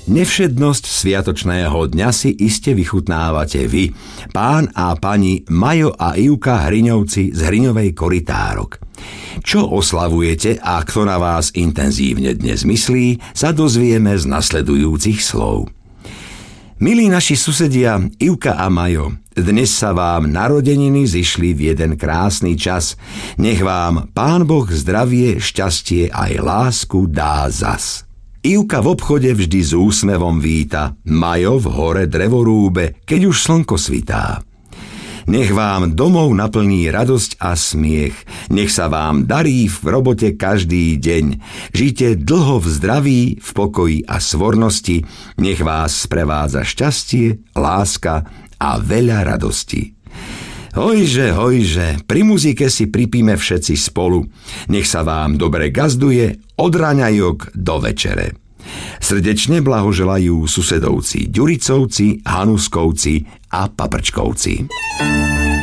Nevšednosť sviatočného dňa si iste vychutnávate vy, pán a pani Majo a Ivka Hriňovci z Hriňovej Korytárok. Čo oslavujete a kto na vás intenzívne dnes myslí, sa dozvieme z nasledujúcich slov. Milí naši susedia Ivka a Majo, dnes sa vám narodeniny zišli v jeden krásny čas. Nech vám Pán Boh zdravie, šťastie aj lásku dá zas. Ivka v obchode vždy s úsmevom víta, Majo v hore drevorúbe, keď už slnko svitá. Nech vám domov naplní radosť a smiech, nech sa vám darí v robote každý deň. Žite dlho v zdraví, v pokoji a svornosti, nech vás sprevádza šťastie, láska a veľa radosti. Hojže, hojže, pri muzike si pripíme všetci spolu. Nech sa vám dobre gazduje od raňajok do večere. Srdečne blahoželajú susedovci Ďuricovci, Hanuskovci a Paprčkovci.